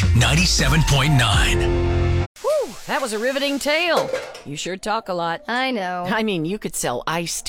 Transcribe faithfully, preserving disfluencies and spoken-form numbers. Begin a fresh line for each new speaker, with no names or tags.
ninety-seven point nine.
Whew, that was a riveting tale. You sure talk a lot.
I know.
I mean, you could sell ice